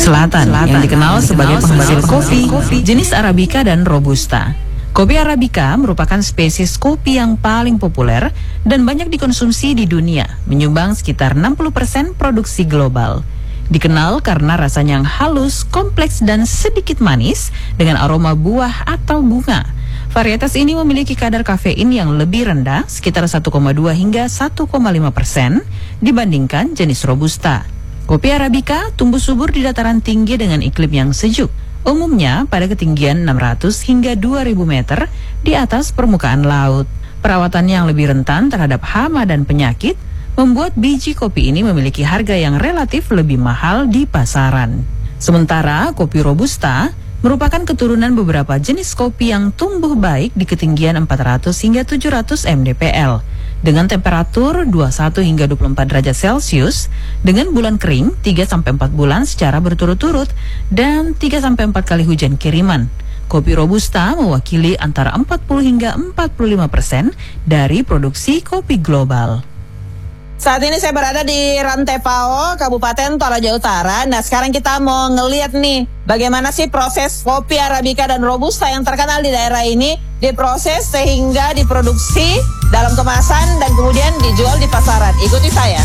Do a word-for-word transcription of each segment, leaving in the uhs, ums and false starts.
Selatan, yang dikenal sebagai penghasil kopi, jenis Arabica dan Robusta. Kopi Arabica merupakan spesies kopi yang paling populer dan banyak dikonsumsi di dunia, menyumbang sekitar enam puluh persen produksi global. Dikenal karena rasanya yang halus, kompleks, dan sedikit manis dengan aroma buah atau bunga. Varietas ini memiliki kadar kafein yang lebih rendah, sekitar satu koma dua hingga satu koma lima persen dibandingkan jenis Robusta. Kopi Arabica tumbuh subur di dataran tinggi dengan iklim yang sejuk, umumnya pada ketinggian enam ratus hingga dua ribu meter di atas permukaan laut. Perawatannya yang lebih rentan terhadap hama dan penyakit membuat biji kopi ini memiliki harga yang relatif lebih mahal di pasaran. Sementara kopi Robusta merupakan keturunan beberapa jenis kopi yang tumbuh baik di ketinggian empat ratus hingga tujuh ratus mdpl dengan temperatur dua puluh satu hingga dua puluh empat derajat Celcius dengan bulan kering tiga sampai empat bulan secara berturut-turut dan tiga sampai empat kali hujan kiriman. Kopi Robusta mewakili antara empat puluh hingga empat puluh lima persen dari produksi kopi global. Saat ini saya berada di Rantepao, Kabupaten Toraja Utara. Nah, sekarang kita mau ngeliat nih bagaimana sih proses kopi Arabica dan Robusta yang terkenal di daerah ini diproses sehingga diproduksi dalam kemasan dan kemudian dijual di pasaran. Ikuti saya.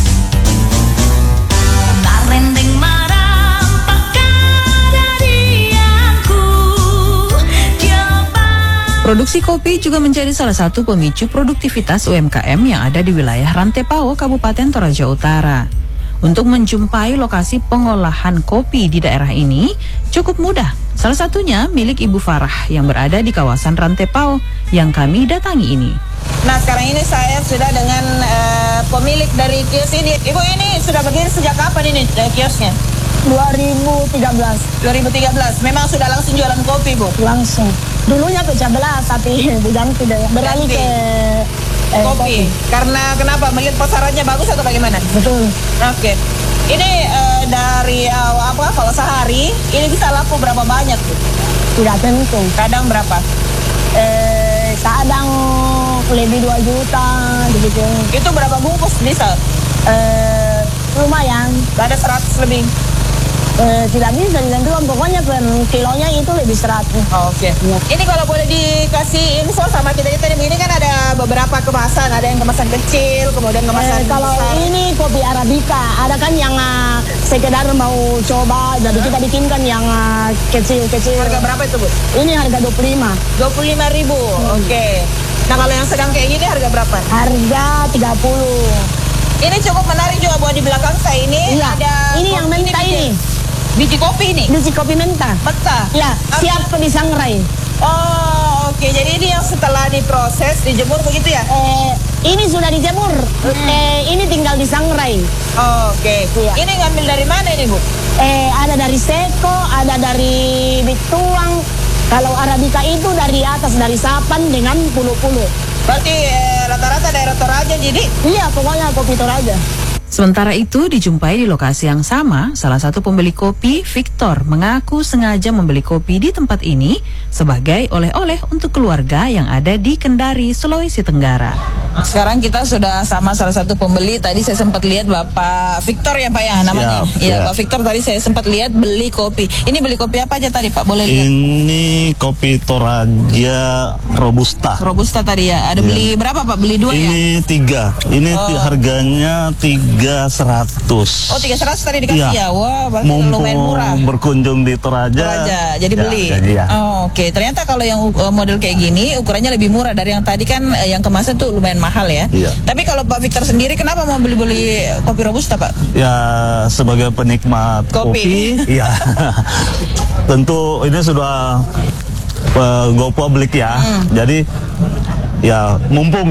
Produksi kopi juga menjadi salah satu pemicu produktivitas U M K M yang ada di wilayah Rantepao, Kabupaten Toraja Utara. Untuk menjumpai lokasi pengolahan kopi di daerah ini cukup mudah. Salah satunya milik Ibu Farah yang berada di kawasan Rantepao yang kami datangi ini. Nah, sekarang ini saya sudah dengan uh, pemilik dari kios ini. Ibu, ini sudah berdiri sejak kapan ini uh, kiosnya? dua ribu tiga belas. dua ribu tiga belas. Memang sudah langsung jualan kopi, Bu? Langsung. Dulunya pecah belah, tapi diganti deh. Beralih ke eh, kopi. kopi. Karena kenapa? Melihat pasarannya bagus atau bagaimana? Betul. Oke. Ini uh, dari uh, apa? Kalau sehari ini bisa laku berapa banyak, Bu? Tidak tentu. Kadang berapa? Eh, kadang lebih dua juta, begitu. Itu berapa bungkus bisa? Eh, lumayan. Ada seratus lebih. Eh, tidak bisa ditentukan, pokoknya per kilonya itu lebih seratus. Oh, Oke. Okay. Ya. Ini kalau boleh dikasih info sama kita kita ini kan ada beberapa kemasan, ada yang kemasan kecil, kemudian kemasan eh, kalau besar. Ini kopi Arabica, ada kan yang uh, sekedar mau coba, jadi kita bikinkan yang uh, kecil-kecil. Harga berapa itu, Bu? Ini harga dua puluh lima. dua puluh lima ribu. Hmm. Oke. Okay. Nah, kalau yang sedang kayak gini harga berapa? Harga tiga puluh. Ini cukup menarik juga buat di belakang saya ini. Iya. Ada ini yang mentah ini. Biji kopi ini? Biji kopi mentah. Mentah? Ya, siap disangrai. Oh, oke. Okay. Jadi ini yang setelah diproses, dijemur begitu ya? Eh, ini sudah dijemur. Hmm. Eh, ini tinggal disangrai. Oh, oke. Okay. Ya. Ini ngambil dari mana ini, Bu? Eh, ada dari seko, ada dari bituang. Kalau Arabica itu dari atas, dari sapan dengan puluh-puluh. Berarti eh, rata-rata daerah Toraja jadi? Iya, pokoknya kopi Toraja. Sementara itu dijumpai di lokasi yang sama, salah satu pembeli kopi, Victor, mengaku sengaja membeli kopi di tempat ini sebagai oleh-oleh untuk keluarga yang ada di Kendari, Sulawesi Tenggara. Sekarang kita sudah sama salah satu pembeli. Tadi saya sempat lihat Bapak Victor ya Pak ya namanya. Iya, Pak Victor tadi saya sempat lihat beli kopi. Ini beli kopi apa aja tadi Pak? Boleh lihat? Ini kopi Toraja Robusta. Robusta tadi ya. Ada ya. Beli berapa Pak? Beli dua ini ya? Ini tiga. Ini oh. harganya tiga seratus. Oh tiga seratus tadi dikasih ya? ya? Wah, lumayan murah. Berkunjung di Toraja. Toraja, jadi ya, beli. Jadi ya. Oh, Oke, okay. Ternyata kalau yang uh, model kayak gini ukurannya lebih murah dari yang tadi kan uh, yang kemasan tuh lumayan mahal ya. Iya. Tapi kalau Pak Victor sendiri kenapa mau beli-beli kopi Robusta Pak? Ya sebagai penikmat kopi, iya. Tentu ini sudah uh, go public ya. Hmm. Jadi ya mumpung